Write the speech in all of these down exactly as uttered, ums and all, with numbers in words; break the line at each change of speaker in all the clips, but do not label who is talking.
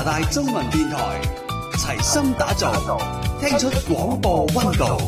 大中文電台，齊心打造，聽出廣播溫度。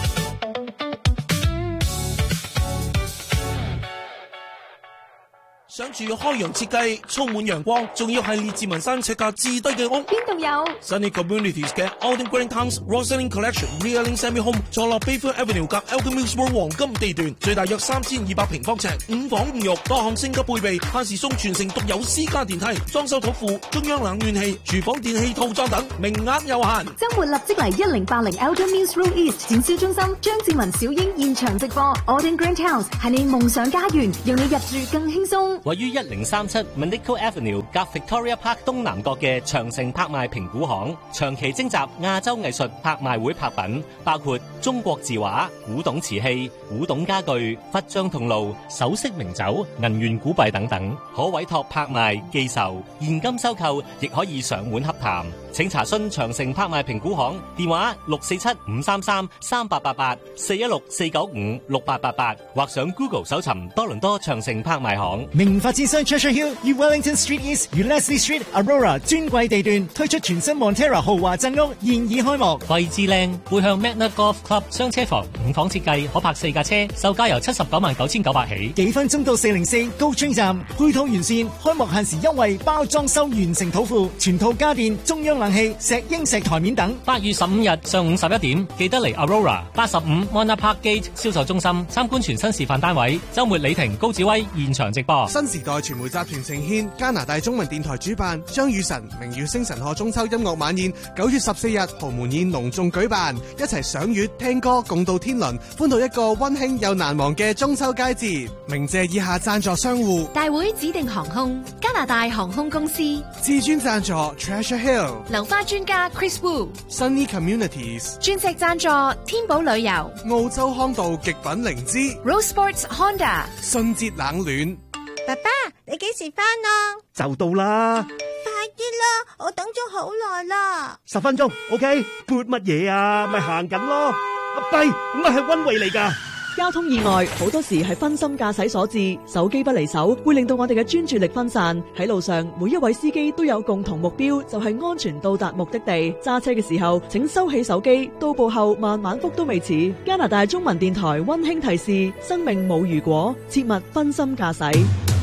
想住開揚設計，充滿陽光，仲要係列治文山尺價至低嘅屋。
邊度有
Sunny Communities 嘅 Alden Green Towns Rosaline Collection Realing Semi Home 坐落 Bayfield Avenue 隔 Elgin Mills Road 黃金地段，最大約三千二百平方尺，五房五浴，多項升級配備，限時送全城獨有私家電梯，裝修土庫，中央冷暖氣，廚房電器套裝等，名額有限。
周末立即嚟一零八零 Elgin Mills Road East 展銷中心，張志文小英現場直播 Alden Green Towns 係你夢想家園，讓你入住更輕鬆。
位於一零三七 Manico Avenue 隔 Victoria Park 東南角嘅長城拍賣評估行，長期徵集亞洲藝術拍賣會拍品，包括中國字畫、古董瓷器、古董家具、佛像銅爐、首飾名酒、銀元古幣等等，可委託拍賣、寄售、現金收購，亦可以上門洽談。請查詢長城拍賣評估行電話六四七五三三三八八八四一六四九五六八八八，或上 Google 搜尋多倫多長城拍賣行。
名發展商 Treasure Hill 與 Wellington Street East 與 Leslie Street Aurora 尊貴地段推出全新 Montera 豪華鎮屋，現已開幕。
位置靚，背向 Magna Golf Club 雙車房，五房設計，可泊四架車，售價由七十九萬九千九百起。
幾分鐘到四零四高村站，配套完善，開幕限時優惠，包裝修完成土庫，全套家電、中央冷氣、石英石台面等。
八月十五日上午十一點，記得嚟 Aurora 八十五 Mona Park Gate 銷售中心參觀全新示範單位。周末李婷、高志威現場直播。
新時代傳媒集團呈獻加拿大中文電台主辦張雨晨明月星辰賀中秋音樂晚宴，九月十四日豪門宴隆重舉辦，一齊賞月聽歌共度天倫，歡度一個溫馨又難忘嘅中秋佳節。鳴謝以下贊助商戶：
大會指定航空、加拿大航空公司、
至尊贊助 Treasure Hill、
流花專家 Chris Wu、
Sunny Communities、
鑽石贊助天寶旅遊、
澳洲康道極品靈芝、
Rose Sports Honda、
信捷冷暖。
爸爸，你幾時返啊？
就到啦！
快啲啦，我等咗好耐啦。
十分鐘 ，OK？撥乜嘢啊？咪行緊咯。阿跛，我係溫慧嚟噶。
交通意外好多時係分心駕駛所致，手機不離手會令到我哋嘅專注力分散。喺路上，每一位司機都有共同目標，就係安全到達目的地。揸車嘅時候，請收起手機，到步後慢慢覆都未遲。加拿大中文電台溫馨提示：生命冇如果，切勿分心駕駛。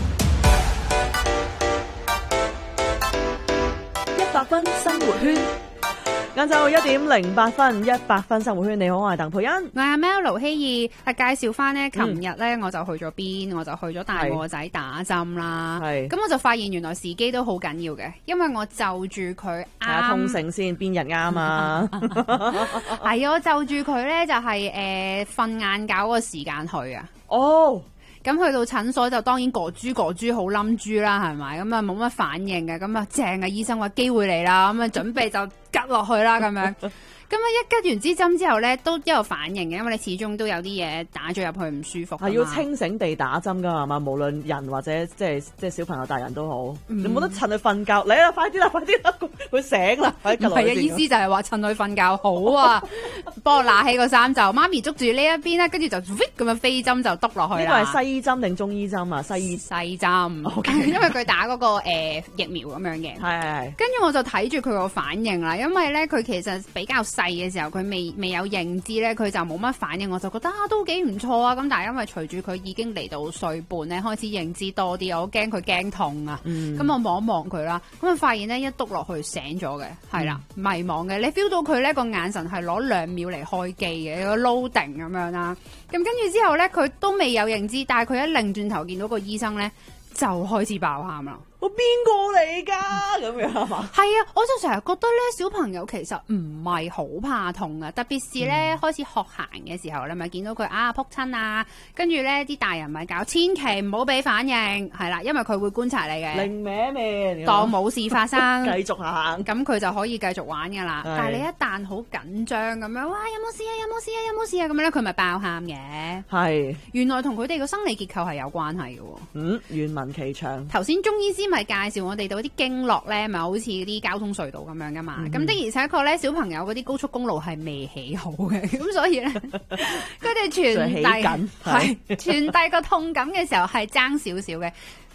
一百分生活圈。晏晝一點零八分，一百分生活圈，你好，我係鄧佩欣，
我係阿 Mel 盧希義，係介紹翻呢。琴日咧我就去咗邊，我就去咗帶我個仔打針啦。係，咁我就發現原來時機都好緊要嘅，因為我就住佢啱
通勝先，邊日啱啊？
係我就住佢咧，就係誒瞓晏覺嗰個時間去啊。
哦。
咁去到診所就當然過豬過豬好冧豬啦，係咪？咁啊冇乜反應嘅，咁啊正啊，醫生話機會嚟啦，咁啊準備就吉落去啦，咁樣。咁啊一吉完支針之後咧，都有反應嘅，因為你始終都有啲嘢打咗入去唔舒服。係
要清醒地打針噶係嘛？無論人或者即係即係小朋友大人都好，嗯、你冇得趁佢瞓覺。嚟啦，快啲啦，快啲啦，佢醒啦。唔係啊，
意思就係話趁佢瞓覺好啊，幫我拿起個衫袖，媽咪捉住呢一邊咧，跟住就咁樣飛針就篤落去啦。
呢個係西醫針定中醫針啊？西醫
西針，okay. 因為佢打嗰、嗰個誒、呃、疫苗咁樣嘅。係係係。跟住我就睇住佢個反應啦，因為咧佢其實比較細嘅時候，佢未未有認知咧，佢就冇乜反應，我就覺得啊都幾唔錯啊。咁但係因為隨住佢已經嚟到歲半咧，開始認知多啲，我驚佢驚痛啊。咁、嗯、我望一望佢啦，咁啊發現咧一篤落去醒咗嘅，係啦、嗯、迷茫嘅，你 feel 到佢咧個眼神係攞兩秒嚟開機嘅，有個 loading 咁樣啦。咁跟住之後咧，佢都未有認知，但係佢一擰轉頭見到個醫生咧，就開始爆喊啦。
我邊個嚟㗎？咁樣係嘛？
係啊，我就成日覺得咧，小朋友其實唔係好怕痛啊，特別是咧、嗯、開始學行嘅時候，你咪見到佢啊撲親啊，跟住咧啲大人咪搞，千祈唔好俾反應，係啦，因為佢會觀察你嘅，
擰歪面，
當冇事發生，
繼續行，
咁佢就可以繼續玩㗎啦。但係你一旦好緊張咁樣，哇有冇事啊？有冇事啊？有冇事啊？咁樣咧，佢咪爆喊嘅。係，原來同佢哋個生理結構係有關係嘅。
嗯，願聞其詳。
頭先中醫師咪介紹我哋到啲經絡咧，咪好似啲交通隧道咁樣噶嘛。咁、嗯、的而且確咧，小朋友嗰啲高速公路係未起好嘅，咁所以咧，佢哋傳遞係傳遞個痛感嘅時候係爭少少嘅。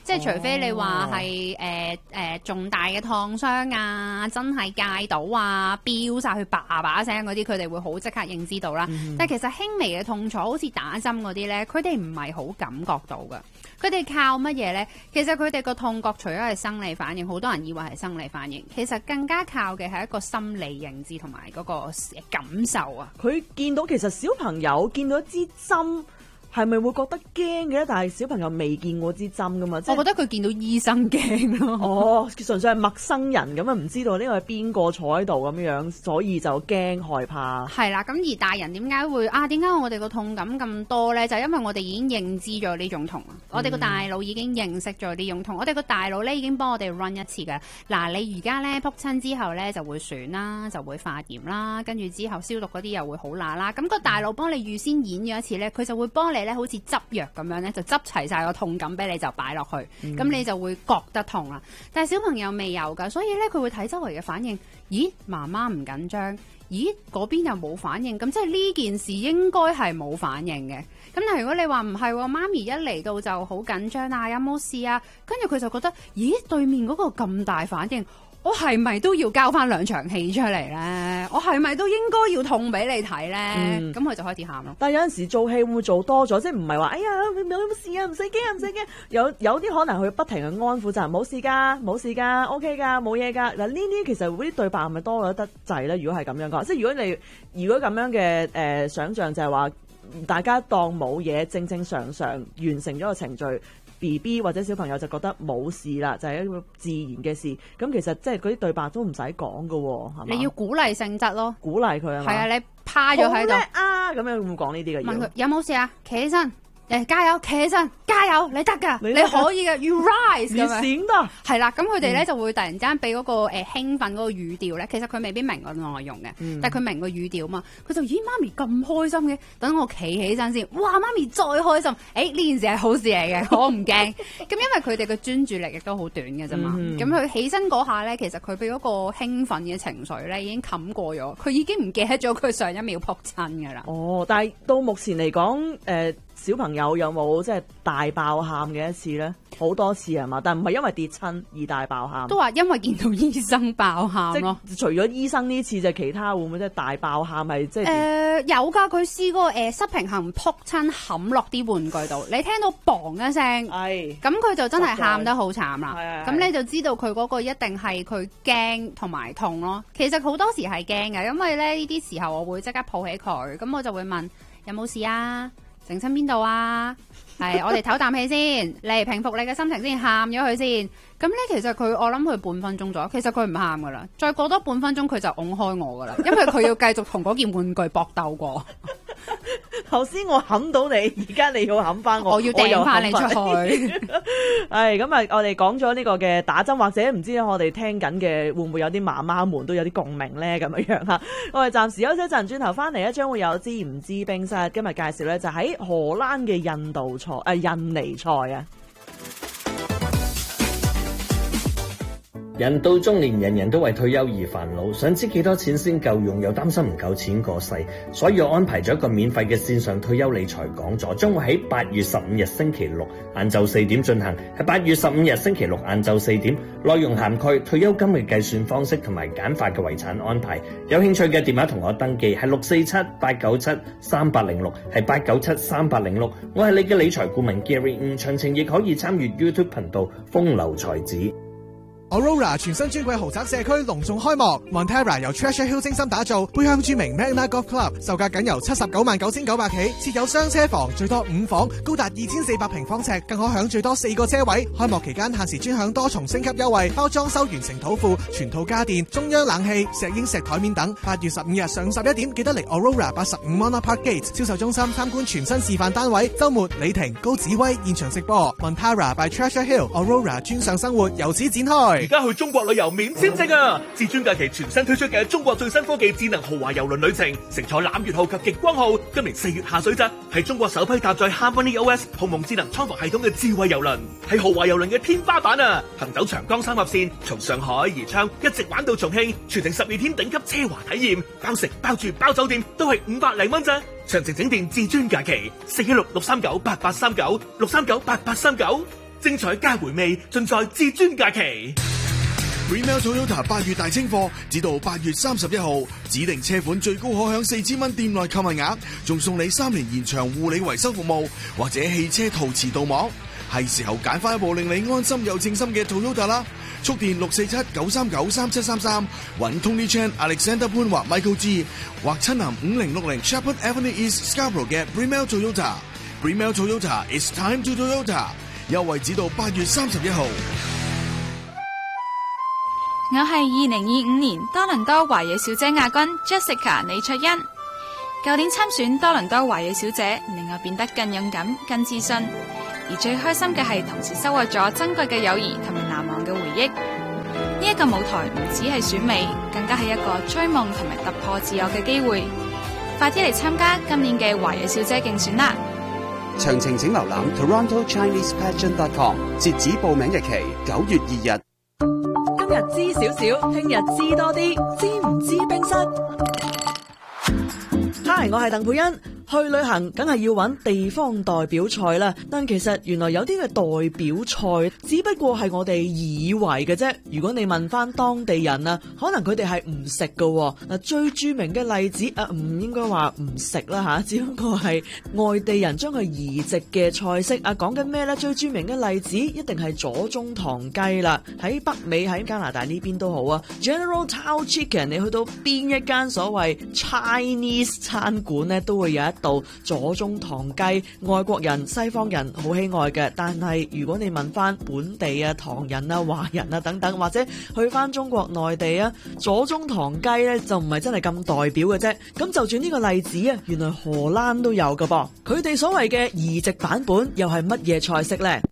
即係除非你話係誒誒重大嘅燙傷啊，真係戒到啊，飆晒去叭叭聲嗰啲，佢哋會好即刻認知到啦。嗯、但係其實輕微嘅痛楚，好似打針嗰啲咧，佢哋唔係好感覺到㗎。佢哋靠乜嘢咧？其實佢哋個痛覺除咗係生理反應，好多人以為係生理反應，其實更加靠嘅係一個心理認知同埋嗰個感受啊。
佢見到其實小朋友見到一支針。係咪會覺得驚嘅咧？但係小朋友未見過支針噶嘛，即係
我覺得佢見到醫生驚咯。
哦，純粹係陌生人咁啊，唔知道呢個係邊個坐喺度咁樣，所以就驚害怕。
係啦，咁而大人點解會啊？點解我哋個痛感咁多咧？就係因為我哋已經認知咗呢種痛啊！嗯、我哋個大腦已經認識咗呢種痛，我哋個大腦咧已經幫我哋 run 一次㗎。嗱，你而家咧撲親之後咧就會損啦，就會發炎啦，跟住之後消毒嗰啲又會好辣啦。咁個大腦幫你預先演咗一次咧，佢就會幫你咧好似執藥咁樣咧，就執齊晒個痛感俾你，就擺落去，咁、嗯、你就會覺得痛啦。但係小朋友未有噶，所以咧佢會睇周圍嘅反應。咦，媽媽唔緊張？咦，嗰邊又冇反應？咁即係呢件事應該係冇反應嘅。咁但係如果你話唔係，媽咪一嚟到就好緊張啊，有冇事啊？跟住佢就覺得，咦，對面嗰個咁大反應。我係咪都要交翻兩場戲出嚟咧？我係咪都應該要痛俾你睇咧？咁佢、嗯、就開始喊咯。但係有陣時做戲會唔會做多咗？即係唔係話哎呀有冇事啊？唔使驚啊，唔使驚。有有啲可能佢不停去安撫就係冇事㗎，冇事㗎 ，OK 㗎，冇嘢㗎。嗱呢啲其實嗰啲對白係咪多咗得滯咧？如果係咁樣講，即係如果你如果咁樣嘅誒、呃、想像就係話大家當冇嘢，正正常常完成咗個程序。B B 或者小朋友就覺得冇事啦，就係、是、一個自然嘅事。咁其實即係嗰啲對白都唔使講㗎喎，係嘛？你要鼓勵性質咯，鼓勵佢啊。係啊，你趴咗喺度啊，咁樣會唔會講呢啲嘅嘢？問佢有冇事啊？企起身。誒，加油，企起身，加油，你得噶，你可以嘅 ，you rise 咁樣。你閃得係啦，咁佢哋咧就會突然間俾嗰個誒興奮嗰個語調咧，其實佢未必明個內容嘅，嗯、但係佢明個語調嘛，佢就咦媽咪咁開心嘅，等我企起身先，哇媽咪再開心，誒、欸、呢件事係好事嚟嘅，我唔驚。咁因為佢哋嘅專注力亦都好短嘅啫嘛，咁佢、嗯、起身嗰下咧，其實佢俾嗰個興奮嘅情緒咧已經冚過咗，佢已經唔記得咗佢上一秒撲親噶啦。哦，但係到目前嚟講，誒、呃。小朋友有冇即係大爆喊嘅一次咧？好多次係嘛？但唔係因為跌親而大爆喊。都話因為見到醫生爆喊咯。除咗醫生呢次，就其他會唔會即係大爆喊？係即係誒有㗎，佢試過誒、呃、失平衡撲親冚落啲玩具度，你聽到砰一聲，係咁佢就真係喊得好慘啦。咁你就知道佢嗰個一定係佢驚同埋痛咯。其實好多時係驚嘅，因為咧呢啲時候我會即刻抱起佢，咁我就會問有冇事啊？整親邊度啊？係我哋唞啖氣先，嚟平復你嘅心情先，喊咗佢先。咁咧，其實佢我諗佢半分鐘咗，其實佢唔喊噶啦。再過多半分鐘，佢就拱開我噶啦，因為佢要繼續同嗰件玩具搏鬥過。頭先我冚到你，而家你要冚翻我，我要掟翻你出去。係咁啊！我哋講咗呢個嘅打針，或者唔知我哋聽緊嘅會唔會有啲媽媽們都有啲共鳴咧？咁樣樣嚇，我哋暫時休息一陣，轉頭翻嚟咧，將會有知唔知冰室今日介紹咧，就喺荷蘭嘅印度菜誒、呃、印尼菜啊。
人到中年，人人都為退休而煩惱，想知幾多錢先夠用，又擔心唔夠錢過世，所以我安排咗一個免費嘅線上退休理財講座，將會喺八月十五日星期六晏晝四點進行。係八月十五日星期六晏晝四點，內容涵蓋退休金嘅計算方式同埋簡化嘅遺產安排。有興趣嘅電話同我登記係六四七八九七三八零六，係八九七三八零六。我係你嘅理財顧問 Gary， 唔詳情亦可以參與 YouTube 頻道風流才子。
Aurora 全新尊貴豪宅社區隆重開幕 ，Montera 由 Treasure Hill 精心打造，背向著名 Magna Golf Club， 售價僅由七十九萬九千九百起，設有雙車房，最多五房，高達二千四百平方尺，更可享最多四個車位。開幕期間限時專享多重升級優惠，包裝修完成土庫、全套家電、中央冷氣、石英石台面等。八月十五日上午十一點，記得嚟 Aurora 八十五 Monarch Park Gate 銷售中心參觀全新示範單位。週末李婷、高子威現場直播 ，Montera by Treasure Hill Aurora 專上生活由此展開。
而家去中國旅遊免簽證啊！至尊假期全新推出嘅中國最新科技智能豪華郵輪旅程，乘坐攬月號及極光號，今年四月下水咋，係中國首批搭載 Harmony O S 鴻蒙智能艙服系統嘅智慧郵輪，係豪華郵輪嘅天花板啊！行走長江三峽線，從上海宜昌一直玩到重慶，全程十二天頂級奢華體驗，包食包住包酒店都係五百零蚊咋。詳情請電至尊假期四一六六三九八八三九六三九八八三九。 精彩佳回味，盡在至尊假期。
Bremel Toyota 八月大清貨，直到八月三十一號，指定車款最高可享四千蚊店內購物額，仲送你三年延長護理維修服務，或者汽車陶瓷鍍膜。係時候揀翻一部令你安心又稱心嘅 Toyota 啦！速電六四七九三九三七三三，揾 Tony Chan、Alexander 潘或 Michael G， 或親臨五零六零 Shepherd Avenue East Scarborough 嘅 Bremel Toyota。Bremel Toyota is time to Toyota， 優惠至到八月三十一號。
我係二零二五年多倫多華裔小姐亞軍 Jessica 李卓欣。舊年參選多倫多華裔小姐，令我變得更勇敢、更自信。而最開心嘅係，同時收穫咗珍貴嘅友誼同埋難忘嘅回憶。呢一個舞台唔只係選美，更加係一個追夢同埋突破自我嘅機會。快啲嚟參加今年嘅華裔小姐競選啦！
詳情請瀏覽 Toronto Chinese Pageant dot com， 截止報名日期九月二日。
今日知少少，聽日知多啲，知唔知冰室？嗨，我係鄧佩欣。去旅行梗係要揾地方代表菜啦，但其實原來有啲嘅代表菜只不過係我哋以為嘅啫。如果你問翻當地人啊，可能佢哋係唔食㗎。嗱，最著名嘅例子啊，唔應該話唔食啦吓，只不過係外地人將佢移植嘅菜式啊。講緊咩呢？最著名嘅例子一定係左宗棠雞啦。喺北美，喺加拿大呢邊都好啊。General Tao Chicken， 你去到邊一間所謂 Chinese 餐館呢，都會有一道左宗棠雞，外國人、西方人好喜愛嘅。但係如果你問翻本地啊、唐人啊、華人啊等等，或者去翻中國內地啊，左宗棠雞咧就唔係真係咁代表嘅啫。咁就轉呢個例子啊，原來荷蘭都有㗎噃。佢哋所謂嘅移植版本又係乜嘢菜式呢？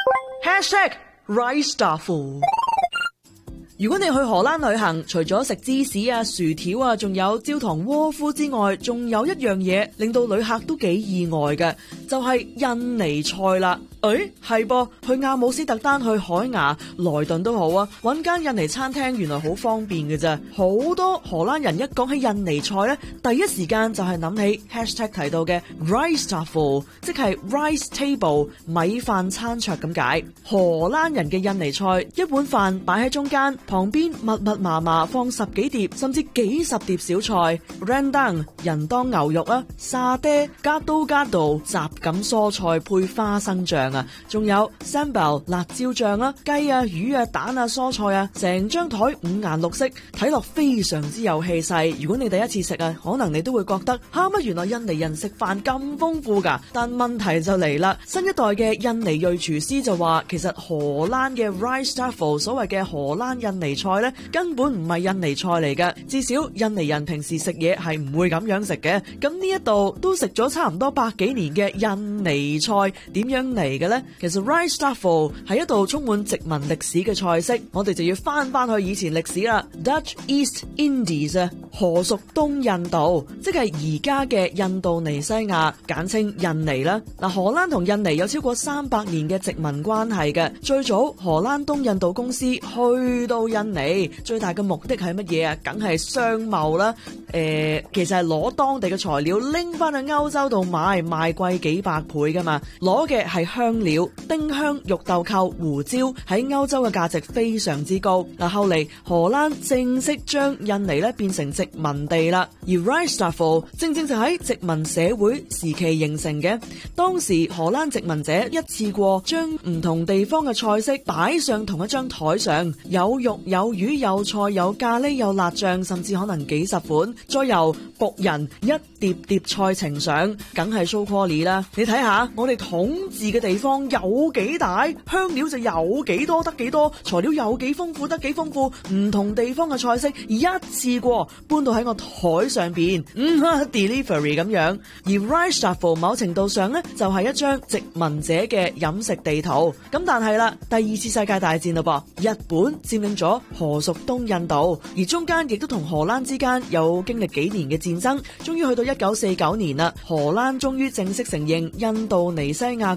Hashtag Rijstafel。如果你去荷蘭旅行，除咗食芝士啊、薯條啊，仲有焦糖窩夫之外，仲有一樣嘢令到旅客都幾意外嘅，就係印尼菜啦。誒，係噃，去阿姆斯特丹、去海牙、萊頓都好啊，揾間印尼餐廳原來好方便嘅啫。好多荷蘭人一講起印尼菜呢，第一時間就係諗起 hashtag 提到嘅 Rijstafel， 即係 rice table 米飯餐桌咁解。荷蘭人嘅印尼菜，一碗飯擺喺中間，旁邊密密麻麻放十幾碟甚至幾十碟小菜 rendang 人當牛肉啊，沙爹加刀加道雜錦蔬菜配花生醬啊，仲有 sambal 辣椒醬啦，雞啊魚啊蛋啊蔬菜啊，成張台五顏六色，睇落非常之有氣勢。如果你第一次食啊，可能你都會覺得吓乜、啊、原來印尼人食飯咁豐富噶。但問題就嚟啦，新一代嘅印尼裔廚師就話，其實荷蘭嘅 Rijstafel 所謂嘅荷蘭印尼菜咧，根本唔係印尼菜嚟嘅，至少印尼人平時食嘢係唔會咁樣食嘅。咁呢一度都食咗差唔多百幾年嘅印尼菜，點樣嚟嘅呢？其實 Rijstafel 係一道充滿殖民歷史嘅菜式，我哋就要翻翻去以前歷史啦。Dutch East Indies 啊，荷屬東印度，即係而家嘅印度尼西亞，簡稱印尼啦。嗱，荷蘭同印尼有超過三百年嘅殖民關係嘅。最早荷蘭東印度公司去到印尼，最大嘅目的係乜嘢啊？梗係商貿啦。誒、呃，其實係攞當地嘅材料拎翻去歐洲度賣，賣貴幾百倍噶嘛。攞嘅係香料、丁香、玉豆蔻、胡椒，喺歐洲嘅價值非常之高。嗱，後嚟荷蘭正式將印尼咧變成殖民地啦，而 Rijstafel 正正就喺殖民社會時期形成嘅。當時荷蘭殖民者一次過將唔同地方嘅菜式擺上同一張台上，有肉有魚有菜有咖喱有辣醬，甚至可能幾十款，再由僕人一碟碟菜呈上，梗係 show quality 啦。你睇下我哋統治嘅地方有幾大，香料就有幾多得幾多，材料有幾豐富得幾豐富，唔同地方嘅菜式一次過搬到喺我台上邊，嗯 delivery 咁樣。而 Rijstafel 某程度上呢，就係一張殖民者嘅飲食地圖。咁但係啦，第二次世界大戰嘞噃，日本佔領咗荷屬東印度，而中間亦都同荷蘭之間有經歷幾年嘅戰爭，終於去到一九四九年啦，荷蘭終於正式承認印度尼西亞共和國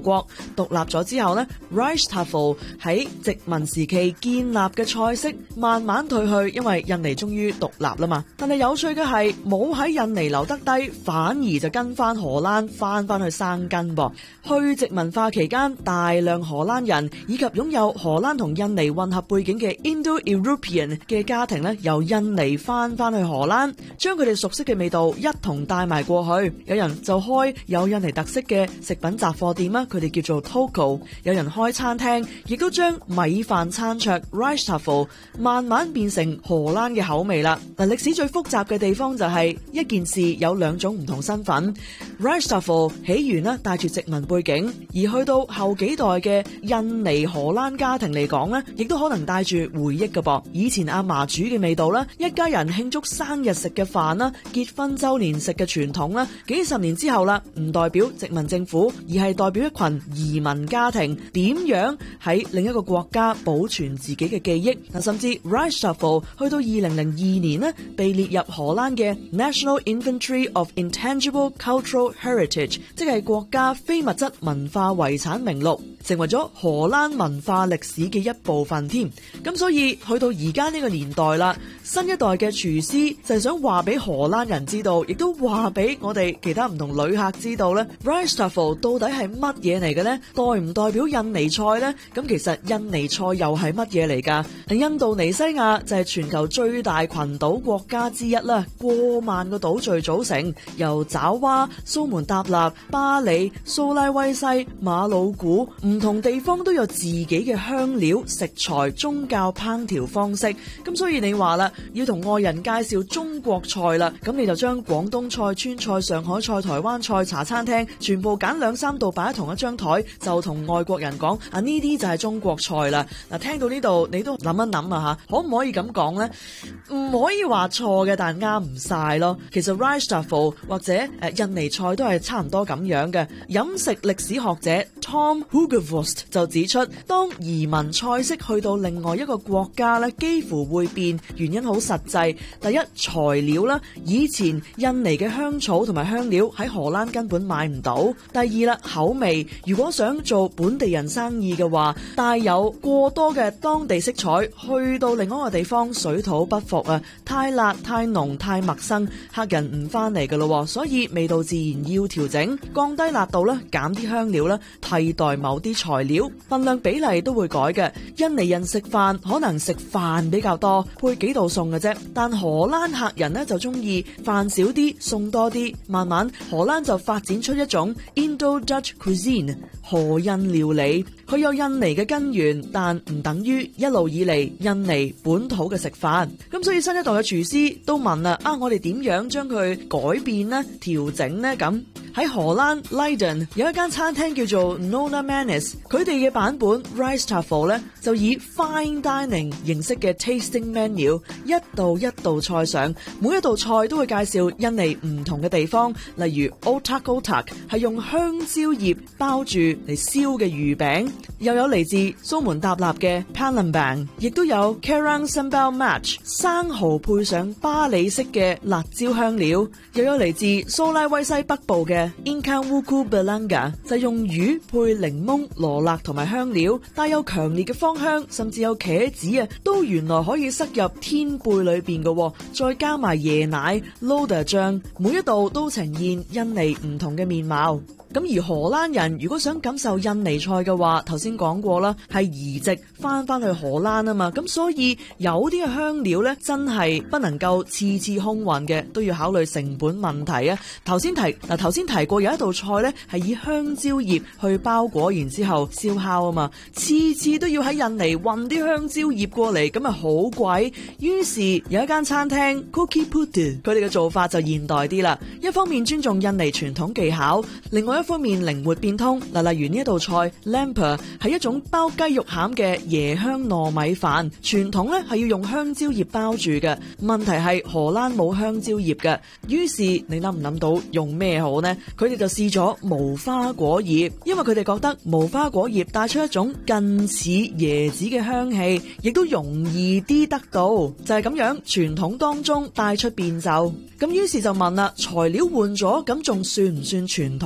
國獨立咗之後呢， Rice-Tafel 喺殖民時期建立嘅菜式慢慢退去，因為印尼終於獨立啦嘛。但係有趣嘅係冇喺印尼留得低，反而就跟翻荷蘭翻翻去生根噃。去殖民化期間，大量荷蘭人以及擁有荷蘭同印尼混合背景嘅 Indo-European 嘅家庭呢，由印尼翻翻去荷蘭，將佢哋熟悉嘅味道一同帶埋過去。有人就開有印尼特色嘅食品雜貨店啦，佢哋叫做 Toko。有人開餐廳，亦都將米飯餐桌 Rice-Tafel 慢慢變成荷蘭嘅口味啦。嗱，歷史最複雜嘅地方就係一件事有兩種唔同身份。Rice-Tafel 起源呢帶住殖民背景，而去到後幾代嘅印尼荷蘭家庭嚟講呢，亦都可能帶住回憶嘅噃。以前阿嫲煮嘅味道啦，一家人慶祝生日食嘅飯啦，結婚周年食嘅傳統啦，幾十年之後啦，唔代表殖民政府，而係代表一群移民家庭點樣喺另一個國家保存自己嘅記憶。嗱，甚至 Rice-Tafel 去到二零零二年呢，被列入荷蘭嘅 National Inventory of Intangible Cultural Heritage， 即係國家非物質文化遺產名錄，成為咗荷蘭文化歷史嘅一部分添。咁所以去到而家呢個年代啦，新一代嘅廚師就係想話俾荷蘭人知道，亦都話俾我哋其他唔同旅客知道咧 Rice-Tafel 到底係乜嘢嚟嘅呢？代唔代表印尼菜呢？咁其實印尼菜又係乜嘢嚟噶？印度尼西亞就係全球最大群島國家之一啦，過萬個島嶼組成，由爪哇、蘇門答臘、巴里、蘇拉威西、馬魯古，唔同地方都有自己嘅香料、食材、宗教烹調方式。咁所以你話啦，要同外人介紹中國菜啦，咁你就將廣東菜、川菜、上海菜、台灣菜、茶餐廳全部揀兩三道擺喺同一張台，就同外國人講啊，呢啲就係中國菜啦。嗱，聽到呢度你都諗一諗啊吓，可唔可以咁講呢？唔可以話錯嘅，但啱唔晒咯。其實 Rice-Tafel 或者誒印尼菜都係差唔多咁樣嘅。飲食歷史學者 Tom Hugervost 就指出，當移民菜式去到另外一個國家咧，幾乎會變，原因好實際。第一，材料啦，以前印尼嘅香草同埋香料喺荷蘭根本買唔到。第二啦，口味，如果想做本地人生意嘅話，帶有過多嘅當地色彩，去到另外一個地方水土不服啊，太辣、太濃、太陌生，客人唔翻嚟噶咯，所以味道自然要調整，降低辣度啦，減啲香料啦，替代某啲材料，份量比例都會改嘅。印尼人食飯可能食飯比較多，配幾道餸嘅啫，但荷蘭客人呢就中意飯少啲，餸多啲。慢慢荷蘭就發展出一種 Indo-Dutch cuisine 荷印料理，佢有印尼嘅根源，但唔等於一路以嚟印尼本土嘅食法。咁所以新一代嘅廚師都問啦，啊，我哋點樣將佢改變呢？調整呢？咁喺荷蘭 Leiden 有一間餐廳叫做 Nona Manis， 佢哋嘅版本 Rice-Tafel 咧就以 fine dining 形式嘅 tasting menu， 一道一道菜上，每一道菜都會介紹印尼唔同嘅地方，例如 Otak-Otak 係用香蕉葉包住嚟燒嘅魚餅，又有嚟自蘇門答臘嘅 Palembang， 亦都有 Karang Sambal Match 生蠔配上巴里式嘅辣椒香料，又有嚟自蘇拉威西北部嘅 Ikan Wuku Belanga， 就用魚配檸檬、羅勒同埋香料，帶有強烈嘅芳香，甚至有茄子啊，都原來可以塞入天貝裏邊嘅，再加埋椰奶、Loda 醬，每一道都呈現印尼唔同嘅面貌。咁而荷蘭人如果想感受印尼菜嘅話，頭先講過啦，係移植翻翻去荷蘭啊嘛，咁所以有啲嘅香料呢，真係不能夠次次空運嘅，都要考慮成本問題啊。頭先提嗱，頭先提過有一道菜呢，係以香蕉葉去包裹，然之後燒烤啊嘛，次次都要喺印尼運啲香蕉葉過嚟，咁啊好貴。於是有一間餐廳 Cookie Putu， 佢哋嘅做法就現代啲啦，一方面尊重印尼傳統技巧，另外一方面靈活變通。嗱，例如呢一道菜 Lemper 係一種包雞肉餡嘅椰香糯米飯，傳統咧係要用香蕉葉包住嘅，問題係荷蘭冇香蕉葉嘅，於是你諗唔諗到用咩好呢？佢哋就試咗無花果葉，因為佢哋覺得無花果葉帶出一種近似椰子嘅香氣，亦都容易啲得到，就係咁樣傳統當中帶出變奏。咁於是就問啦，材料換咗，咁仲算唔算傳統呢？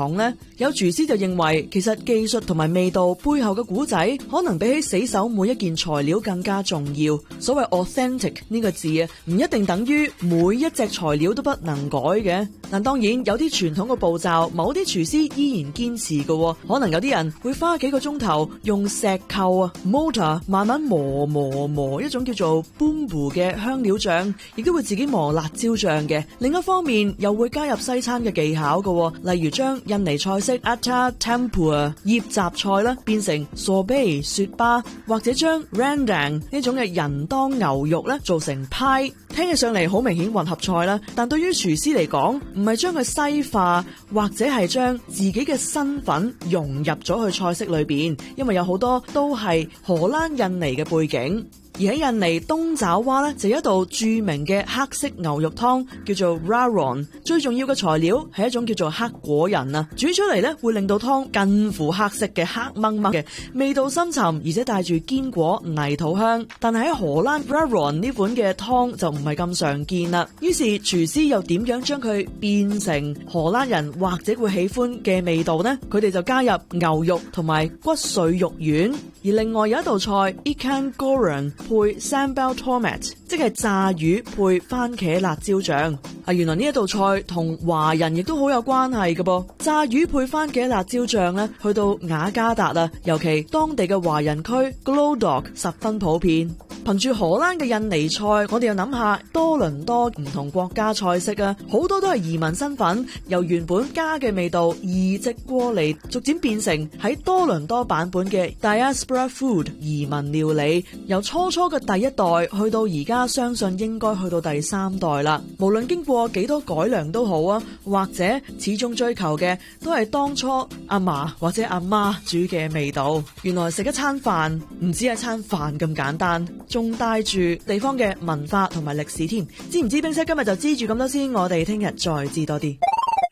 有廚師就認為，其實技術同埋味道背後嘅古仔，可能比起死守每一件材料更加重要。所謂 authentic 呢個字啊，唔一定等於每一隻材料都不能改嘅。但當然有啲傳統嘅步驟，某啲廚師依然堅持嘅。可能有啲人會花幾個鐘頭用石臼啊 mortar 慢慢磨磨磨一種叫做 bumbu 嘅香料醬，亦都會自己磨辣椒醬嘅。另一方面又會加入西餐嘅技巧嘅，例如將印尼菜式 atta tempura 醃雜菜啦變成 sorbet 雪巴，或者將 rendang 呢種嘅人當牛肉咧做成派。聽起上嚟好明顯混合菜啦，但對於廚師嚟講，唔係將佢西化，或者係將自己嘅身份融入咗去菜式裏邊，因為有好多都係荷蘭印尼嘅背景。而喺印尼東爪哇咧，就有一道著名嘅黑色牛肉湯，叫做 rawon。最重要嘅材料係一種叫做黑果仁啊，煮出嚟咧會令到湯近乎黑色嘅黑掹掹嘅，味道深沉，而且帶住堅果泥土香。但係喺荷蘭 rawon 呢款嘅湯就唔係咁常見啦。於是廚師又點樣將佢變成荷蘭人或者會喜歡嘅味道呢？佢哋就加入牛肉同埋骨髓肉丸。而另外有一道菜 ikan goreng 配 sambal tomat， 即係炸魚配番茄辣椒醬。啊，原來呢一道菜同華人亦都好有關係嘅噃。炸魚配番茄辣椒醬咧，去到雅加達啊，尤其當地嘅華人區 Glodok 十分普遍。憑住荷蘭嘅印尼菜，我哋又諗下多倫多唔同國家菜式啊，好多都係移民身份，由原本家嘅味道移植過嚟，逐漸變成喺多倫多版本嘅 diaspora food 移民料理。由初初嘅第一代去到而家，相信應該去到第三代啦。無論經過幾多改良都好啊，或者始終追求嘅都係當初阿嫲或者阿媽煮嘅味道。原來食一餐飯唔止係餐飯咁簡單，仲帶住地方嘅文化同埋歷史添。知唔知冰室今日就知住咁多先，我哋聽日再知多啲。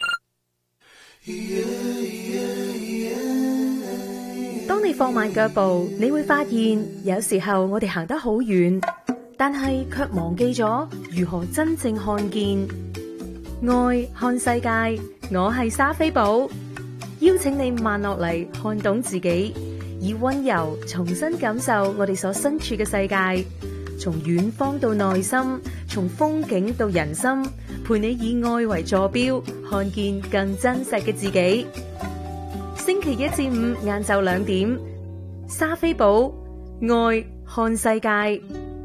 當你放慢腳步，你會發現有時候我哋行得好遠，但係卻忘記咗如何真正看見。愛看世界，我係莎菲寶，邀請你慢落嚟，看懂自己，以溫柔重新感受我哋所身處嘅世界，從遠方到內心，從風景到人心，陪你以愛為坐標，看見更真實嘅自己。星期一至五晏晝兩點，莎菲寶愛看世界。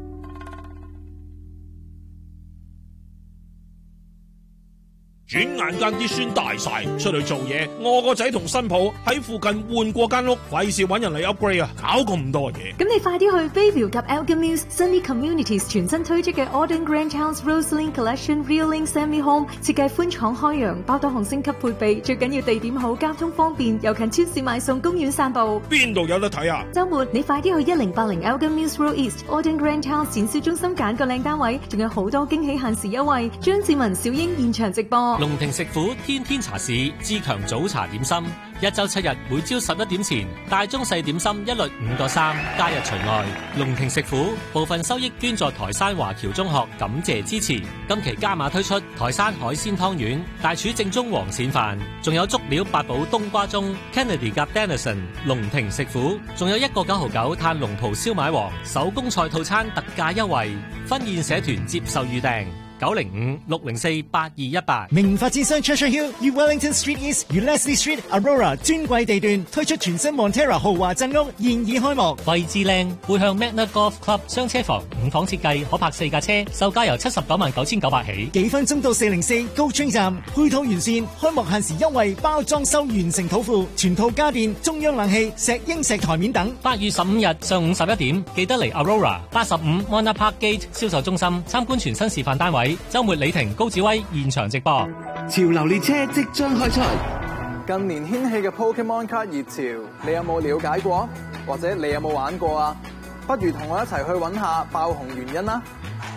轉眼間啲孫大晒，出去做嘢，我個仔同新抱喺附近換過間屋，費事搵人嚟 upgrade 啊，搞咁多嘢。
咁你快啲去 Bayview 及 Elgin Mills Sunny Communities 全新推出嘅 Auden Grand House Rosalind Collection Realing Semi Home， 設計寬敞開揚，包多項升級配備，最緊要地點好，交通方便，又近超市買餸，公園散步。邊度有得睇啊？周末你快啲去一零八零 Elgin Mills Road East Auden Grand House 展銷中心揀個靚單位，仲有好多驚喜限時優惠。張志文、小英現場直播。
龍庭食府天天茶市志強早茶點心，一周七日每朝十一點前，大中細點心一律五個三，加日除外。龍庭食府部分收益捐助台山華僑中學，感謝支持。今期加碼推出台山海鮮湯圓、大廚正宗黃鱔飯，仲有足料八寶冬瓜盅 Kennedy 夾 Dennison。龍庭食府仲有一個九毫九嘆龍袍燒賣王手工菜套餐特價優惠，婚宴社團接受預訂。九零五六零四八二一八。
名發展商 Treasure Hill 與 Wellington Street East 與 Leslie Street Aurora 尊貴地段推出全新 Montera 豪華鎮屋，現已開幕。
位置靚，背向 Magna Golf Club 雙車房，五房設計，可泊四架車，售價由七十九萬九千九百起。
幾分鐘到四零四高村站，配套完善，開幕限時優惠，包裝修完成土庫，全套家電、中央冷氣、石英石台面等。
八月十五日上午十一點，記得嚟 Aurora 八十五 Mona Park Gate 銷售中心參觀全新示範單位。周末李婷、高志威現場直播。
潮流列車即將開出，近年掀起嘅 Pokemon 卡熱潮，你有冇了解過？或者你有冇玩過啊？不如同我一齊去揾下爆紅原因啦！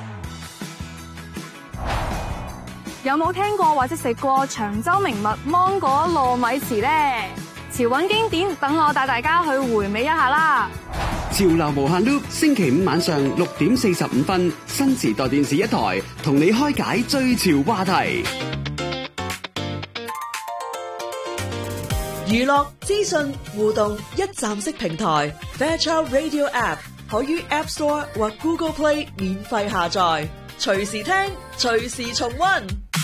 有冇聽過或者食過長洲名物芒果糯米糍呢？潮韻經典，等我帶大家去回味一下啦！
潮流無限 loop， 星期五晚上六點四十五分，新時代電視一台，同你開解最潮話題。
娛樂、資訊、互動一站式平台 Fairchild Radio App 可於 App Store 或 Google Play 免費下載，隨時聽，隨時重溫。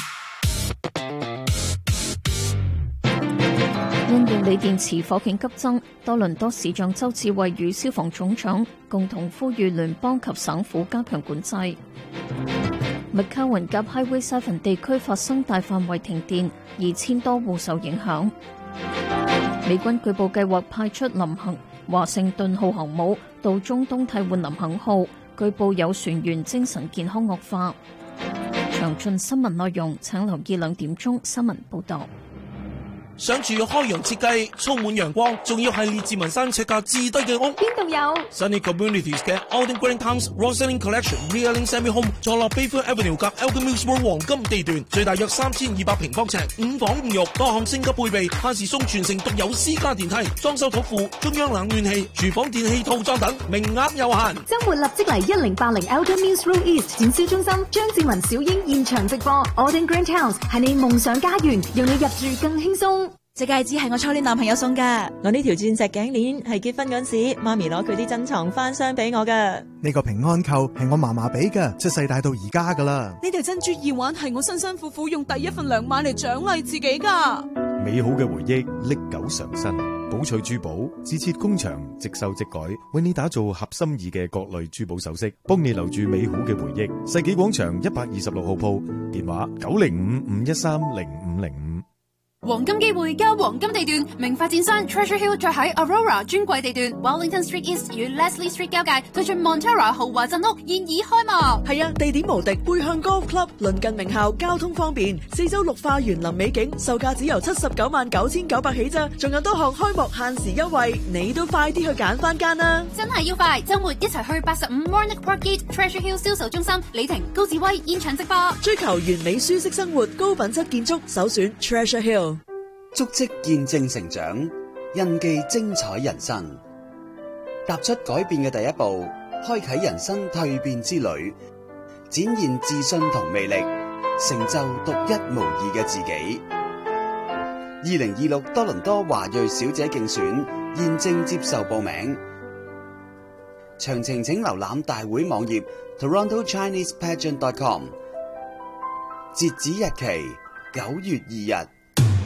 因應鋰電池火警急增，多倫多市長周志偉與消防總長共同呼籲聯邦及省府加強管制。麥卡雲及 Highway Seven 地區發生大範圍停電，二千多戶受影響。美軍據報計劃派出臨行華盛頓號航母到中東替換林肯號，據報有船員精神健康惡化。詳盡新聞內容請留意兩點鐘新聞報道。
想住開揚設計，充滿陽光，仲要係列治文山尺價至低嘅屋，
邊度有
Sunny Communities 嘅 Alden Green Towns Roselling Collection Realing Semi Home 坐落 Bayfront Avenue 及 Elgin Mills Road 黃金地段，最大約三千二百平方尺，五房五浴，多項升級配備，限時送全城獨有私家電梯，裝修土庫，中央冷暖氣，廚房電器套裝等，名額有限。
周末立即嚟一零八零 Elgin Mills Road East 展銷中心，張志文小英現場直播 Alden Green Towns 係你夢想家園，讓你入住更輕鬆。
隻戒指係我初戀男朋友送噶，我呢條鑽石頸鏈係結婚嗰時媽咪攞佢啲珍藏翻箱俾我噶。
呢個平安扣係我嫲嫲俾噶，出世帶到而家噶啦。
呢條珍珠耳環係我辛辛苦苦用第一份糧買嚟獎勵自己噶。
美好嘅回憶歷久常新，寶翠珠寶自設工場，即收即改，為你打造合心意嘅各類珠寶首飾，幫你留住美好嘅回憶。世紀廣場一百二十六號鋪，電話九零五五一三零五零五。
黃金機會加黃金地段，名發展商 Treasure Hill 再喺 Aurora 專櫃地段 Wellington Street East 與 Leslie Street 交界推出 Montera 豪華鎮屋現已開幕。
係啊，地點無敵，背向 Golf Club，鄰近名校，交通方便，四周綠化園林美景，售價只由七十九萬九千九百起咋，仲有多項開幕限時優惠，你都快啲去揀翻間啦！
真係要快，周末一齊去八十五 Warnock Park Gate Treasure Hill 銷售中心，李婷、高志威現場直播。
追求完美舒適生活，高品質建築，首選 Treasure Hill。
足跡見證成長，印記精彩人生。踏出改變嘅第一步，開啟人生蛻變之旅，展現自信同魅力，成就獨一無二嘅自己。二零二六多倫多華裔小姐競選現正接受報名，詳情請瀏覽大會網頁 toronto chinese pageant dot com。截止日期九月二日。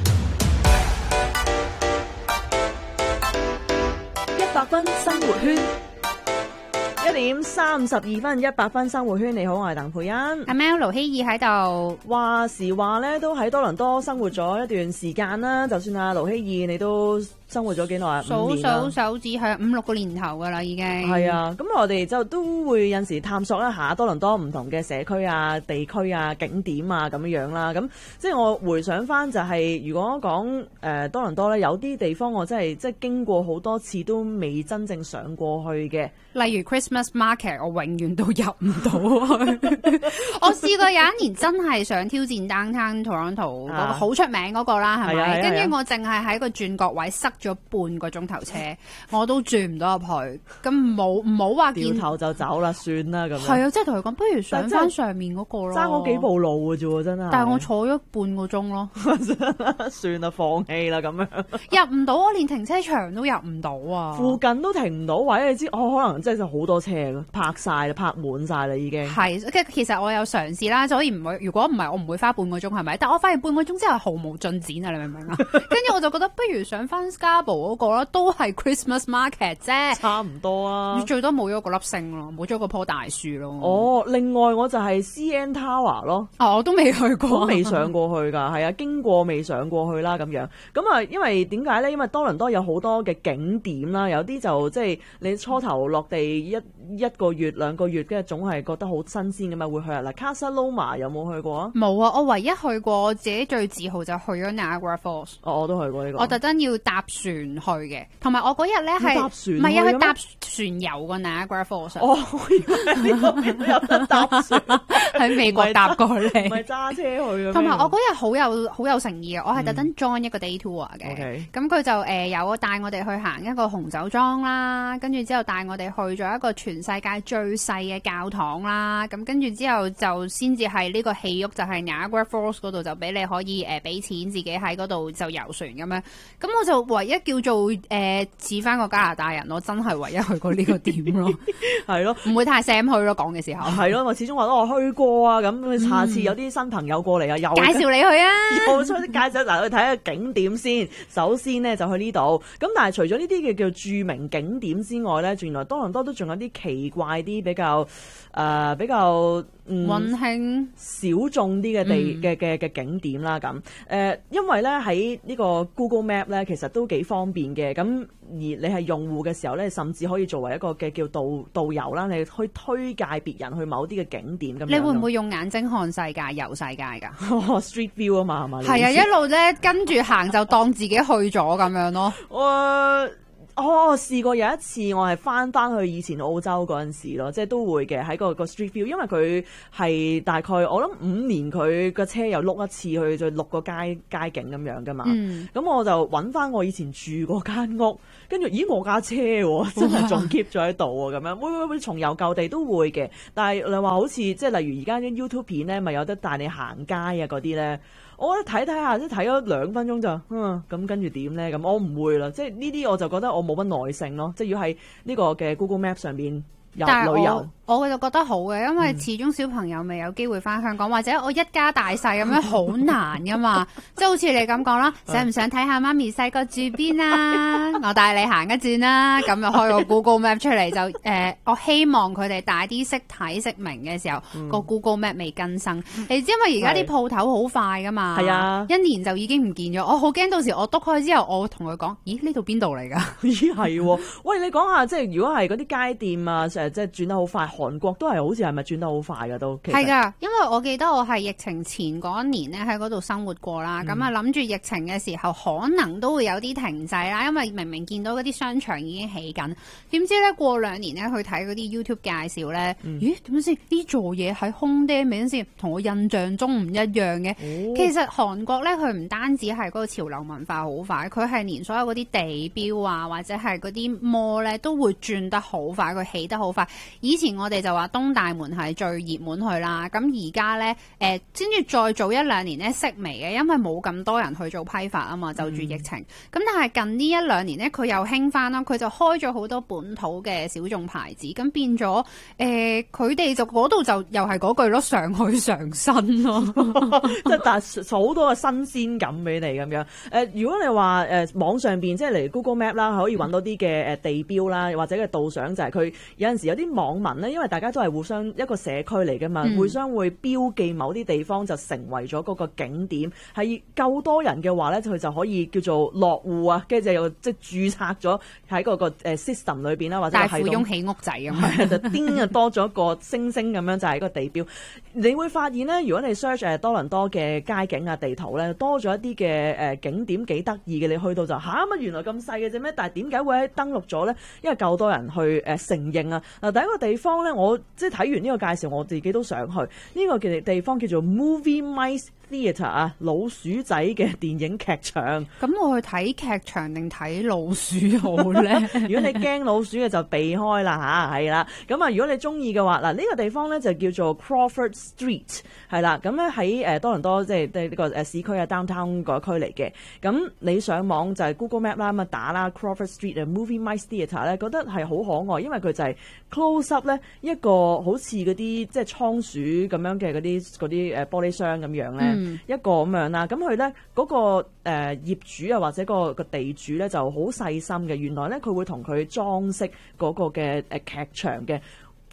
一百分生活圈，一點三十二分，一百分生活圈。你好，我係鄧佩欣。
阿 Mel 盧希爾喺度。
話時話咧，都喺多倫多生活咗一段時間啦。就算阿盧希爾，你都生活咗幾耐啊？
數數手指係五六個年頭噶啦，已經
係啊。咁我哋就都會有時探索一下多倫多唔同嘅社區啊、地區啊、景點啊咁樣樣啦。咁即係我回想翻就係、是，如果講誒、呃、多倫多咧，有啲地方我真係即係經過好多次都未真正上過去嘅，
例如 Christmas Market， 我永遠都入唔到去。我試過有一年真係想挑戰 Downtown Toronto 嗰個好出名嗰個啦，係咪？跟住我淨係喺個轉角位塞咗半個鐘頭車，我都轉唔到入去。咁冇唔好話
掉頭就走啦，算啦咁樣。
係啊，即係同佢講，不如上翻上面嗰個咯。
爭嗰幾步路嘅啫，真係。
但係我坐咗半個鐘咯，
算啦，放棄啦咁樣。
入唔到，我連停車場都入唔到啊！
附近都停唔到位，你知我、哦、可能真係好多車咯，泊晒啦，泊滿晒啦已經。
係，其實我有嘗試啦，所以唔會。如果唔係，我唔會花半個鐘，係咪？但我發現半個鐘之後毫無進展啊！你明唔明啊？跟住我就覺得，不如上翻 Scarborough 嗰個啦，都係 Christmas Market 啫，
差唔多啊。
最多冇咗個粒星咯，冇咗個棵大樹咯。
哦，另外我就係 C N Tower 咯。
哦，我都未去過，
都未上過去㗎。係啊，經過未上過去啦咁樣。咁啊，因為點解咧？因為多倫多有好多嘅景點啦，有啲就即係你初頭落地一一個月兩個月，跟住總係覺得好新鮮㗎嘛，會去啊。嗱 Casa Loma 有冇去過啊？
冇啊，我唯一去過，我自己最自豪就去咗 Niagara Falls。
哦，我都去過呢個。
我特登要搭船船去嘅，同埋我嗰日咧係
搭船
唔係啊？
去嘅咩
去搭船遊個 Niagara Falls。
哦，呢個邊有得搭船？
喺美國搭過嚟，
唔係揸車去嘅。
同埋我嗰日好有好有誠意嘅，我係特登 join 一個 day tour 嘅。咁佢就誒有帶我哋去行一個紅酒莊啦，跟住之後帶我哋去咗一個全世界最細嘅教堂啦。咁跟住之後就先至係呢個戲屋，就係 Niagara Falls 嗰度就俾你可以誒俾錢自己喺嗰度就遊船咁樣。咁我就唯一叫做誒似翻個加拿大人，我真係唯一去過呢個點咯。
係咯，
唔會太 Sam 去咯，講嘅時候。
係咯，我始終話我去過啊，咁下次有啲新朋友過嚟啊，又
介紹你去啊，
又出啲介紹嗱，去睇下景點先。首先呢，就去呢度，咁但係除咗呢啲嘅叫著名景點之外咧，原來多倫多都仲有啲奇怪啲比較誒、呃、比較
溫馨
小眾啲嘅地嘅嘅嘅景點啦咁。誒、呃，因為咧喺呢個 Google Map 咧，其實都幾方便嘅。咁而你係用戶嘅時候咧，甚至可以作為一個嘅叫導導遊啦，你去推介別人去某啲嘅景點咁樣。
你會唔會用眼睛看世界、遊世界㗎
？Street view 啊嘛，係嘛？
係啊，一路咧跟住行就當自己去咗咁樣咯。
我哦，試過有一次，我係翻翻去以前澳洲嗰陣時咯，即係都會嘅喺個個 street view，因為佢係大概我諗五年佢個車又碌一次去再碌個街街景咁樣噶嘛。咁、嗯、我就揾翻我以前住嗰間屋，跟住咦我架車喎，真係仲 keep 咗喺度喎，咁樣會會會重遊舊地都會嘅。但係你話好似即係例如而家啲 YouTube 片咧，咪有得帶你行街啊嗰啲咧。我覺得睇睇下，即係睇咗兩分鐘就，嗯，咁跟住點咧？咁我唔會啦，即係呢啲我就覺得我冇乜耐性咯。即係要喺呢個嘅 Google Map 上邊遊旅遊。
我就覺得好嘅，因為始終小朋友未有機會翻香港，嗯、或者我一家大細咁樣好難噶嘛。即係好似你咁講啦，想唔想睇下媽咪細個住邊啊？我帶你行一轉啦，咁就開個 Google Map 出嚟就誒、呃，我希望佢哋大啲識睇識明嘅時候，個、嗯、Google Map 未更新。你知因為而家啲鋪頭好快噶嘛，係啊，一年就已經唔見咗。我好驚到時我篤開之後，我同佢講：咦，呢度邊度嚟㗎？
咦，係喎。喂，你講下即係如果係嗰啲街店啊，誒即係轉得好快。韓國都係好似係咪轉得好快㗎都？
係㗎，因為我記得我係疫情前嗰一年咧喺嗰度生活過啦，咁啊諗住疫情嘅時候可能都會有啲停滯啦，因為明明見到嗰啲商場已經起緊，點知咧過兩年咧去睇嗰啲 YouTube 介紹咧，嗯、咦點先？呢座嘢喺Hongdae名先，同我印象中唔一樣嘅。哦、其實韓國咧佢唔單止係嗰個潮流文化好快，佢係連所有嗰啲地標啊或者係嗰啲 mall 咧都會轉得好快，佢起得好快。以前我我哋就話東大門係最熱門去啦，咁而家咧誒先至再早一兩年咧式微嘅，因為冇咁多人去做批發啊嘛，就住疫情。咁、嗯、但係近呢一兩年咧，佢又興翻啦，佢就開咗好多本土嘅小眾牌子，咁變咗誒佢哋就嗰度就又係嗰句咯，上去上新咯，
即係但係好多嘅新鮮感俾你咁樣。誒、呃，如果你話誒、呃、網上邊即係嚟 Google Map 啦，可以揾到啲嘅誒地標啦，或者嘅導賞，就係佢有陣時有啲網民咧。因為大家都係互相一個社區嚟噶嘛，嗯、互相會標記某啲地方就成為咗嗰個景點，係夠多人嘅話咧，佢就可以叫做落戶啊，跟住就又即係註冊咗喺嗰個誒 system 裏邊啦，或者係大富翁起屋仔咁，就叮就多咗一個星星咁樣，就係一個地標。你會發現咧，如果你 search 誒多倫多嘅街景啊地圖咧，多咗一啲嘅誒景點幾得意嘅，你去到就嚇乜原來咁細嘅啫咩？但係點解會喺登錄咗咧？因為夠多人去誒承認啊！嗱，第一個地方咧。我即係睇完呢個介紹，我自己都想去呢、呢個嘅地方叫做 Movie Mice Theatre 啊，老鼠仔嘅電影劇場。咁
我去睇劇場定睇老鼠好咧？
如果你驚老鼠嘅就避開啦吓，係啦。咁啊，如果你中意嘅話，嗱、呢、呢個地方咧就叫做 Crawford Street， 係啦。咁咧喺誒多倫多即係呢個誒市區啊 downtown 嗰區嚟嘅。咁你上網就係 Google Map 啦，咁啊打啦 Crawford Street 啊 Movie Mice Theatre 咧，覺得係好可愛，因為佢就係 close up 咧一個好似嗰啲即係倉鼠咁樣嘅嗰啲嗰啲誒玻璃箱咁樣咧。嗯、一個咁樣啦，咁佢咧嗰個誒、呃、業主啊或者、嗰個、嗰個地主咧就好細心嘅，原來咧佢會同佢裝飾嗰個嘅誒劇場嘅。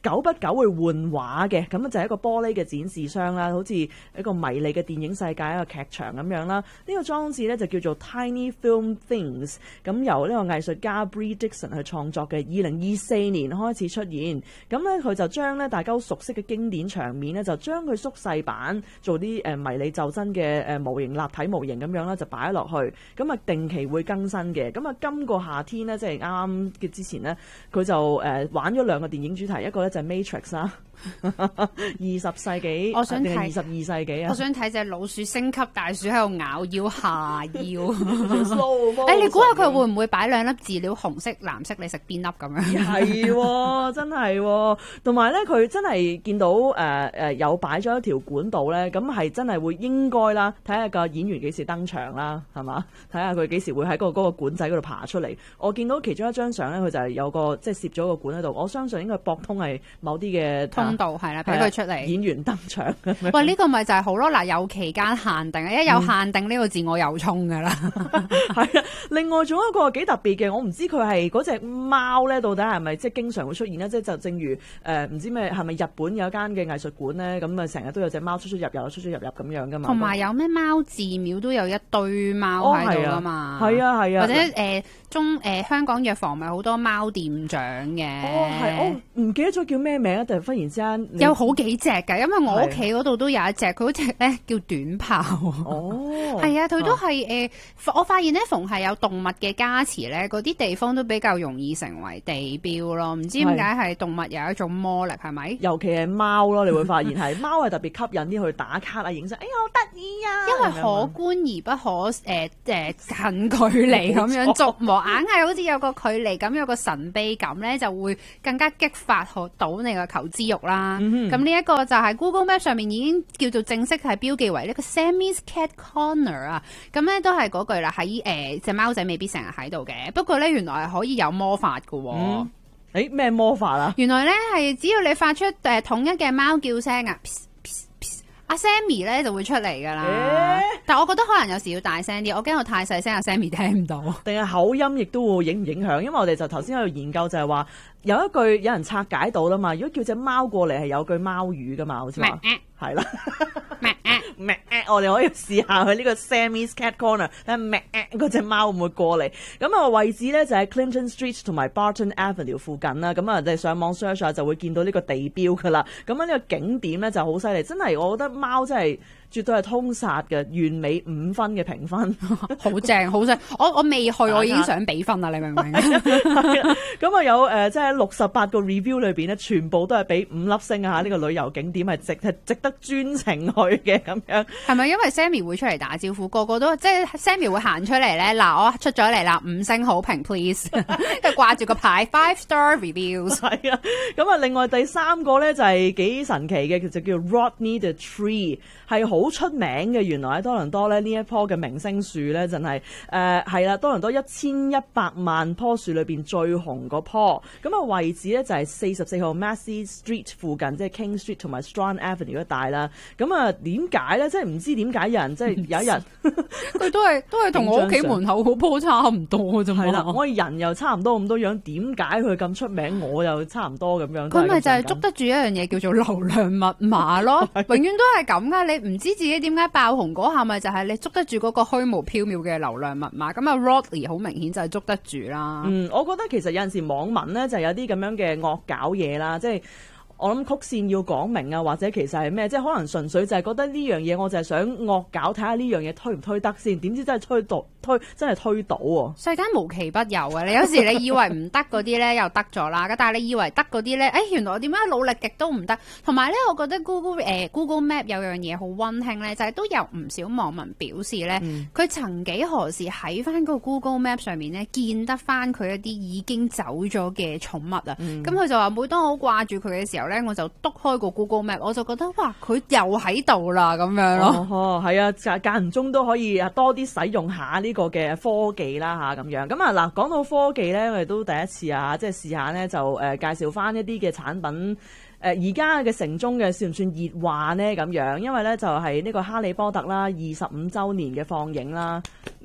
久不久會換畫嘅，咁就係一個玻璃嘅展示箱啦，好似一個迷你嘅電影世界一個劇場咁樣啦。呢、這個裝置咧就叫做 Tiny Film Things， 咁由呢個藝術家 Brie Dixon 去創作嘅，二零二四年開始出現。咁咧佢就將咧大家好熟悉嘅經典場面咧，就將佢縮細版做啲誒迷你就真嘅誒模型、立體模型咁樣啦，就擺落去。咁啊定期會更新嘅。咁啊今個夏天咧，即係啱啱嘅之前咧，佢就誒、呃、玩咗兩個電影主題，一個咧就係 Matrix 啦。二十世紀，
我想睇
二十二世紀啊！
我想睇隻老鼠升級大鼠喺度咬腰下腰。
誒、
欸，你估下佢會唔會擺兩粒飼料，紅色、藍色，你食邊粒咁樣？
係喎，真係喎。同埋咧，佢真係見到誒誒、呃、有擺咗一條管道咧，咁係真係會應該啦。睇下個演員幾時登場啦，係嘛？睇下佢幾時會喺個嗰個管仔嗰度爬出嚟。我見到其中一張相咧，佢就係有個即係攝咗個管喺度。我相信應該駁通係某啲嘅
通道係啦，俾佢出嚟
演員登場。
喂，呢、這個咪就係好咯。嗱，有期間限定，一有限定呢個字我又衝噶啦。
係啊，另外仲有一個幾特別嘅，我唔知佢係嗰隻貓咧，到底係咪即係經常會出現咧？即係就正如誒唔、呃、知咩係咪日本有間嘅藝術館咧，咁啊成日都有隻貓出出入入、出出入入咁樣噶嘛。同
埋有咩貓寺廟都有一堆貓喺度噶嘛。
係啊係啊，
或者誒、呃、中誒、呃、香港藥房咪好多貓店長嘅。
哦，係，我唔記得咗叫咩名啊！突然忽然之間
有好幾隻㗎，因為我屋企嗰度都有一隻，佢嗰隻咧叫短豹。
哦，
係啊，佢都係誒、呃，我發現咧，逢係有動物嘅加持咧，嗰啲地方都比較容易成為地標咯。唔知點解係動物有一種魔力，係咪？
尤其係貓咯，你會發現係貓係特別吸引啲去打卡啊、影相。哎呀，好得意啊！
因為可觀而不可誒誒、呃呃、近距離咁樣觸摸，硬係好似有個距離咁，有個神秘感咧，就會更加激發到你個求知欲啦。咁呢一個就係 Google Map 上面已經叫做正式係標記為呢個 Sammy's Cat Corner 啊。咁咧都係嗰句啦，喺誒隻貓仔未必成日喺度嘅，不過咧原來係可以有魔法㗎喎。
嗯誒咩魔法啊？
原來咧係只要你發出誒、呃、統一嘅貓叫聲啊，阿 Sammy 咧就會出嚟噶啦。欸、但係我覺得可能有時要大聲啲，我驚我太細聲，阿 Sammy 聽唔到。定係口音亦都會影唔影響？因為我哋就頭先喺度研究就係話有一句有人拆解到啦嘛。如果叫隻貓過嚟係有句貓語噶嘛，好似話係啦。我哋可以試下去呢個 Sammy's Cat Corner，睇嗰隻貓會唔會過嚟？咁啊位置咧就喺 Clinton Street 同埋 Barton Avenue 附近啦。咁啊，你上網 search 下就會見到呢個地標噶啦。咁啊呢個景點咧就好犀利，真係我覺得貓真係絕對係通殺嘅，完美五分嘅評分， 好正好正。我我未去，我已經想俾分啦，你明唔明？
咁啊有誒，即係六十八個 review 裏邊咧，全部都係俾五粒星啊！呢、這個旅遊景點係值係值得專程去嘅咁樣。
係咪因為 Sammy 會出嚟打招呼，個個都即係 Sammy 會行出嚟咧？嗱，我出咗嚟啦，五星好評 please，跟住掛住個牌 five star reviews。係
啊，咁啊，另外第三個咧就係幾神奇嘅，其實叫 Rodney the Tree， 係好出名嘅。原來喺多倫多咧呢一棵嘅明星樹咧，真係誒係啦，多倫多一千一百萬棵樹裏邊最紅嗰棵。咁啊位置咧就係四十四號 Massey Street 附近，即係 King Street 同埋 Strand Avenue 一帶啦。咁啊點解咧？即係唔知點解有人即係有一日
佢都係都係同我屋企門口嗰棵差唔多啫嘛。
係啦，我人又差唔多咁多樣，點解佢咁出名？我又差唔多咁樣。
佢咪就係捉得住一樣嘢叫做流量密碼咯，永遠都係咁噶。你唔知自己點解爆紅嗰下，咪就係你捉得住嗰個虛無縹緲嘅流量密碼。咁啊 Rodney 好明顯就係捉得住啦。
嗯，我覺得其實有陣時網民咧就有啲咁樣嘅惡搞嘢啦，即係。我諗曲線要講明啊，或者其實係咩？即係可能純粹就係覺得呢樣嘢，我就係想惡搞，睇下呢樣嘢推唔推得先。點知真係推到推，真係推到喎！
世間無奇不有啊！你有時你以為唔得嗰啲咧，又得咗啦。但係你以為得嗰啲咧，誒原來我點解努力極都唔得？同埋咧，我覺得 Google 誒、呃、Google Map 有樣嘢好溫馨咧，就係、是、都有唔少網民表示咧，佢、嗯、曾幾何時喺翻個 Google Map 上面咧見得翻佢一啲已經走咗嘅寵物啊！咁、嗯、佢就話每當我掛住佢嘅時候咧，我就篤開個 Google Map， 我就覺得哇，佢又喺度啦咁樣咯。
哦，係啊，間間唔中都可以啊，多啲使用下呢個嘅科技啦吓，咁樣。咁啊嗱，講到科技咧，我哋都第一次啊，即係試下咧就誒、呃、介紹翻一啲嘅產品。誒而家嘅城中嘅算唔算熱話呢？咁樣，因為咧就係、是、呢個哈利波特啦，二十五週年嘅放映啦。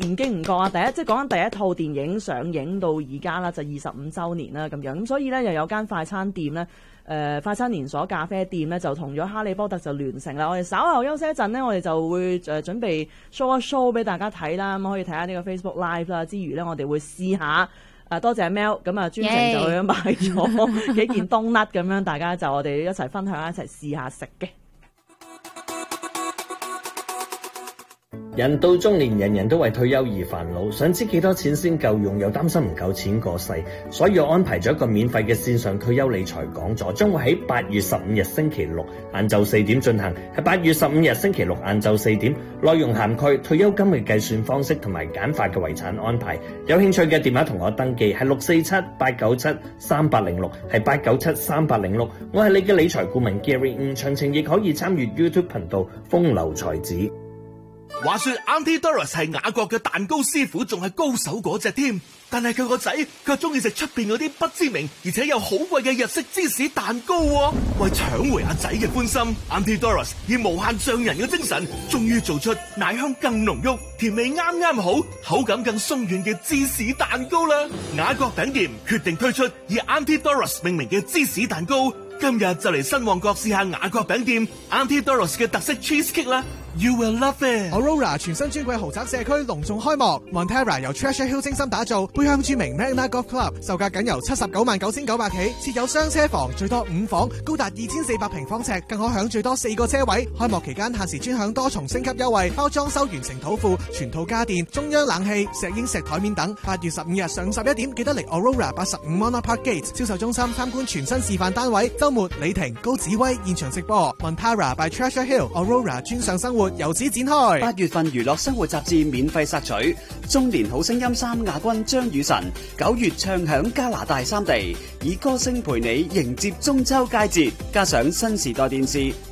唔經唔覺啊，第一即係講緊第一套電影上映到而家啦，就二十五週年啦咁樣，咁所以咧又有間快餐店咧，誒、呃、快餐連鎖咖啡店咧就同咗哈利波特就聯乘啦。我哋稍後休息一陣咧，我哋就會誒準備 show 一 show 俾大家睇啦，咁可以睇下呢個 Facebook Live 啦。之餘咧，我哋會試下。啊，多謝 Mel， 咁啊專程就咁樣買咗幾件冬甩咁樣，大家就我哋一齊分享一齊試下食嘅。
人到中年，人人都為退休而煩惱，想知幾多錢先夠用，又擔心唔夠錢過世，所以我安排咗一個免費嘅線上退休理財講座，將會喺八月十五日星期六晏晝四點進行。係八月十五日星期六晏晝四點，內容涵蓋退休金嘅計算方式同埋簡化嘅遺產安排。有興趣嘅電話同我登記係六四七八九七三八零六，係八九七三八零六。我係你嘅理財顧問 Gary， 唔詳情亦可以參與 YouTube 頻道風流才子。
話說 Auntie Doris 係雅閣嘅蛋糕師傅，仲係高手嗰隻添。但係佢個仔卻中意食出邊嗰啲不知名而且又好貴嘅日式芝士蛋糕喎。為搶回阿仔嘅歡心， Auntie Doris 以無限匠人嘅精神，終於做出奶香更濃郁、甜味啱啱好、口感更鬆軟嘅芝士蛋糕啦。雅閣餅店決定推出以 Auntie Doris 命名嘅芝士蛋糕。今日就嚟新旺角試下雅閣餅店 Auntie Doris 嘅特色 cheesecake 啦。You will love it。
Aurora 全新專櫃豪宅社區隆重開幕 ，Montera 由 Treasure Hill 精心打造，背向著名 Magna Golf Club， 售價僅由七十九萬九千九百起，設有雙車房，最多五房，高達二千四百平方尺，更可享最多四個車位。開幕期間限時專享多重升級優惠，包裝修完成土庫、全套家電、中央冷氣、石英石台面等。八月十五日上十一點，記得嚟 Aurora 八十五 Monarch Park Gate 銷售中心參觀全新示範單位。週末李婷、高子威現場直播 ，Montera by Treasure Hill，Aurora 專上生活由此展開。
八月份娛樂生活雜誌免費索取，中年好聲音三亞軍張雨晨，九月唱響加拿大三地，以歌聲陪你迎接中秋佳節，加上新時代電視。